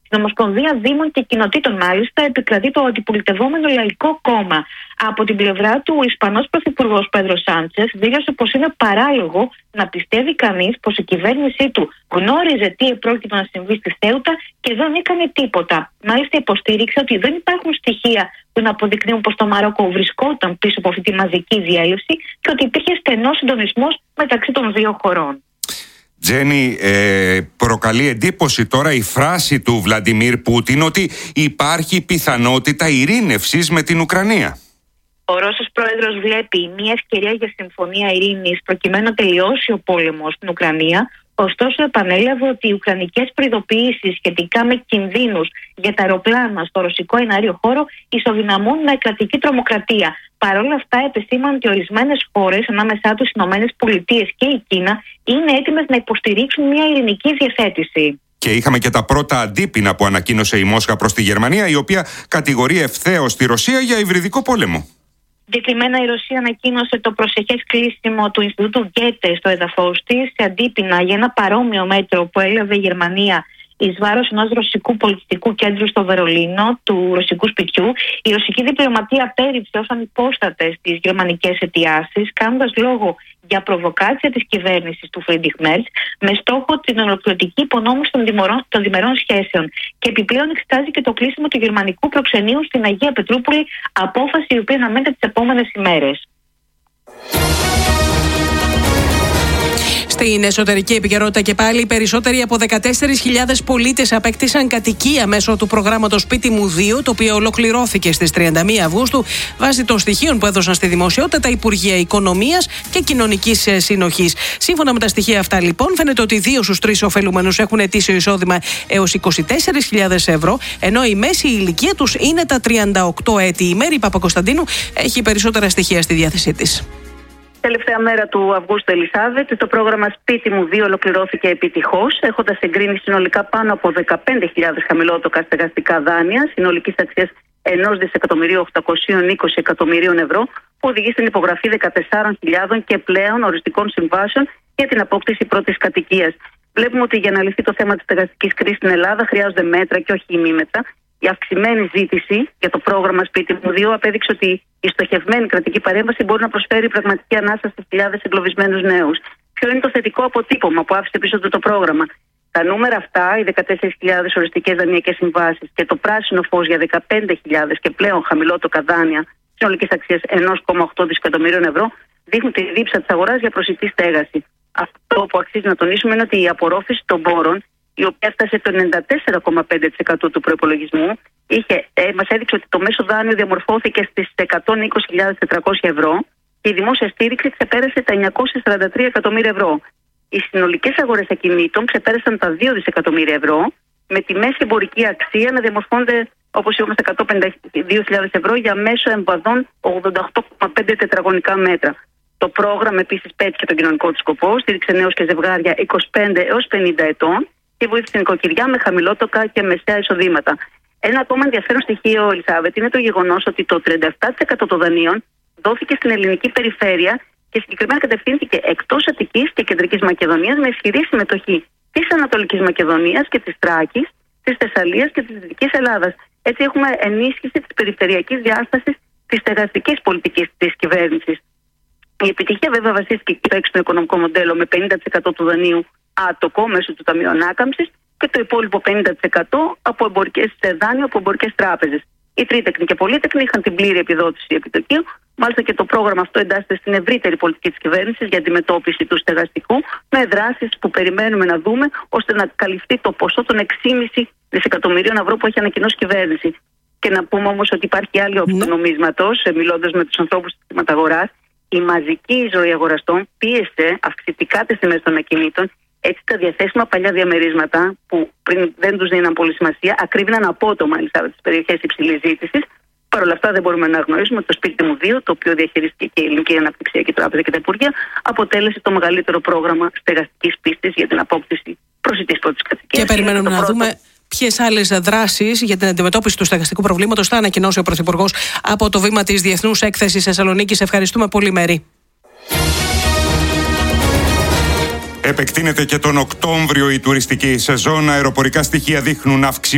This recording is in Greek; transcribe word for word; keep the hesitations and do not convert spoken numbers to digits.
Στην Ομοσπονδία Δήμων και Κοινοτήτων, μάλιστα, επικρατεί το αντιπολιτευόμενο Λαϊκό Κόμμα. Από την πλευρά του, ο Ισπανός Πρωθυπουργός Πέντρο Σάντσες δήλωσε πως είναι παράλογο να πιστεύει κανείς πως η κυβέρνησή του γνώριζε τι επρόκειτο να συμβεί στη Σέουτα και δεν έκανε τίποτα. Μάλιστα, υποστήριξε ότι δεν υπάρχουν στοιχεία που να αποδεικνύουν πως το Μαρόκο βρισκόταν πίσω από αυτή τη μαζική διέλευση και ότι υπήρχε στενός συντονισμός μεταξύ των δύο χωρών. Τζένι, ε, προκαλεί εντύπωση τώρα η φράση του Βλαντιμίρ Πούτιν ότι υπάρχει πιθανότητα ειρήνευσης με την Ουκρανία. Ο Ρώσος πρόεδρος βλέπει μια ευκαιρία για συμφωνία ειρήνης προκειμένου να τελειώσει ο πόλεμος στην Ουκρανία. Ωστόσο, επανέλαβε ότι οι ουκρανικές προειδοποιήσεις σχετικά με κινδύνους για τα αεροπλάνα στο ρωσικό εναέριο χώρο ισοδυναμούν με κρατική τρομοκρατία. Παρ' όλα αυτά, επεσήμανε ότι ορισμένες χώρες, ανάμεσά τους οι Ηνωμένες Πολιτείες και η Κίνα, είναι έτοιμες να υποστηρίξουν μια ειρηνική διευθέτηση. Και είχαμε και τα πρώτα αντίπεινα που ανακοίνωσε η Μόσχα προς τη Γερμανία, η οποία κατηγορεί ευθέως τη Ρωσία για υβριδικό πόλεμο. Συγκεκριμένα, η Ρωσία ανακοίνωσε το προσεχές κλείσιμο του Ινστιτούτου Γκέτε στο έδαφος της σε αντίπεινα για ένα παρόμοιο μέτρο που έλαβε η Γερμανία εις βάρος ενός ρωσικού πολιτιστικού κέντρου στο Βερολίνο, του ρωσικού σπιτιού. Η ρωσική διπλωματία απέρριψε ως ανυπόστατες τις γερμανικές αιτιάσεις, κάνοντας λόγο για προβοκάτσια της κυβέρνησης του Φρίντριχ Μέρτς με στόχο την ολοκληρωτική υπονόμευση των, των διμερών σχέσεων. Και επιπλέον εξετάζει και το κλείσιμο του γερμανικού προξενείου στην Αγία Πετρούπολη, απόφαση η οποία αναμένεται τις επόμενες ημέρες. Στην εσωτερική επικαιρότητα και πάλι, οι περισσότεροι από δεκατέσσερις χιλιάδες πολίτες απέκτησαν κατοικία μέσω του προγράμματος Σπίτι μου δύο, το οποίο ολοκληρώθηκε στις τριάντα μία Αυγούστου βάσει των στοιχείων που έδωσαν στη δημοσιότητα τα Υπουργεία Οικονομίας και Κοινωνικής Συνοχής. Σύμφωνα με τα στοιχεία αυτά, λοιπόν, φαίνεται ότι δύο στους τρεις ωφελούμενους έχουν ετήσιο εισόδημα έως είκοσι τέσσερις χιλιάδες ευρώ, ενώ η μέση ηλικία τους είναι τα τριάντα οκτώ έτη. Η Μέρη Παπακοσταντίνου έχει περισσότερα στοιχεία στη διάθεσή της. Τελευταία μέρα του Αυγούστου, Ελισάβετ, το πρόγραμμα Σπίτι μου δύο ολοκληρώθηκε επιτυχώς, έχοντας εγκρίνει συνολικά πάνω από δεκαπέντε χιλιάδες χαμηλότοκα στεγαστικά δάνεια, συνολικής αξίας ενός δισεκατομμυρίου οκτακόσια είκοσι εκατομμυρίων ευρώ, που οδηγεί στην υπογραφή δεκατεσσάρων χιλιάδων και πλέον οριστικών συμβάσεων για την απόκτηση πρώτης κατοικίας. Βλέπουμε ότι για να λυθεί το θέμα της στεγαστικής κρίσης στην Ελλάδα χρειάζονται μέτρα και όχι ημίμετρα. Η αυξημένη ζήτηση για το πρόγραμμα Σπίτι μου δύο απέδειξε ότι η στοχευμένη κρατική παρέμβαση μπορεί να προσφέρει πραγματική ανάσα στις χιλιάδες εγκλωβισμένους νέους. Ποιο είναι το θετικό αποτύπωμα που άφησε πίσω του το πρόγραμμα? Τα νούμερα αυτά, οι δεκατέσσερις χιλιάδες οριστικές δανειακές συμβάσεις και το πράσινο φως για δεκαπέντε χιλιάδες και πλέον χαμηλότοκα δάνεια συνολικής αξίας ένα κόμμα οκτώ δισεκατομμυρίων ευρώ, δείχνουν τη δίψα της αγοράς για προσιτή στέγαση. Αυτό που αξίζει να τονίσουμε είναι ότι η απορρόφηση των πόρων, η οποία έφτασε το ενενήντα τέσσερα κόμμα πέντε τοις εκατό του προϋπολογισμού, είχε, ε, μας έδειξε ότι το μέσο δάνειο διαμορφώθηκε στις εκατόν είκοσι χιλιάδες τετρακόσια ευρώ και η δημόσια στήριξη ξεπέρασε τα εννιακόσια σαράντα τρία εκατομμύρια ευρώ. Οι συνολικές αγορές ακινήτων ξεπέρασαν τα δύο δισεκατομμύρια ευρώ, με τη μέση εμπορική αξία να διαμορφώνται, όπως είπαμε, στα εκατόν πενήντα δύο χιλιάδες ευρώ για μέσο εμβαδών ογδόντα οκτώ κόμμα πέντε τετραγωνικά μέτρα. Το πρόγραμμα επίσης πέτυχε τον κοινωνικό του σκοπό, στήριξε νέους και ζευγάρια είκοσι πέντε έως πενήντα ετών και βοήθησε νοικοκυριά με χαμηλότοκα και μεσαία εισοδήματα. Ένα ακόμα ενδιαφέρον στοιχείο, Ελισάβετ, είναι το γεγονός ότι το τριάντα επτά τοις εκατό των δανείων δόθηκε στην ελληνική περιφέρεια και συγκεκριμένα κατευθύνθηκε εκτός Αττικής και Κεντρικής Μακεδονίας, με ισχυρή συμμετοχή της Ανατολικής Μακεδονίας και της Θράκης, της Θεσσαλίας και της Δυτικής Ελλάδας. Έτσι, έχουμε ενίσχυση της περιφερειακής διάστασης της στεγαστικής πολιτικής της κυβέρνησης. Η επιτυχία, βέβαια, βασίστηκε και στο έξυπνο οικονομικό μοντέλο, με πενήντα τοις εκατό του δανείου άτοκο μέσω του Ταμείου Ανάκαμψης και το υπόλοιπο πενήντα τοις εκατό από εμπορικές δάνειο από εμπορικές τράπεζες. Οι τρίτεκνοι και πολύτεκνοι είχαν την πλήρη επιδότηση επιτοκίου. Μάλιστα και το πρόγραμμα αυτό εντάσσεται στην ευρύτερη πολιτική της κυβέρνησης για αντιμετώπιση του στεγαστικού, με δράσεις που περιμένουμε να δούμε ώστε να καλυφθεί το ποσό των έξι κόμμα πέντε δισεκατομμυρίων ευρώ που έχει ανακοινώσει η κυβέρνηση. Και να πούμε όμως ότι υπάρχει άλλη όψη του νομίσματος, μιλώντας με τους ανθρώπους της χρηματαγοράς. Η μαζική εισρωή αγοραστών πίεσε αυξητικά τις τιμές των ακινήτων. Έτσι, τα διαθέσιμα παλιά διαμερίσματα, που πριν δεν τους δίναν πολύ σημασία, ακρίβηναν απότομα στις περιοχές υψηλής ζήτησης. Παρ' όλα αυτά, δεν μπορούμε να αγνοήσουμε ότι το Σπίτι μου δύο, το οποίο διαχειριστηκε και η Ελληνική Αναπτυξιακή Τράπεζα και τα Υπουργεία, αποτέλεσε το μεγαλύτερο πρόγραμμα στεγαστικής πίστης για την απόκτηση προσιτής πρώτης κατοικίας. Και περιμένουμε να πρώτο... δούμε ποιες άλλες δράσεις για την αντιμετώπιση του στεγαστικού προβλήματος θα ανακοινώσει ο Πρωθυπουργός από το βήμα της Διεθνούς Έκθεσης Θεσσαλονίκης. Ευχαριστούμε πολύ, Μέρη. Επεκτείνεται και τον Οκτώβριο η τουριστική σεζόν. Αεροπορικά στοιχεία δείχνουν αύξηση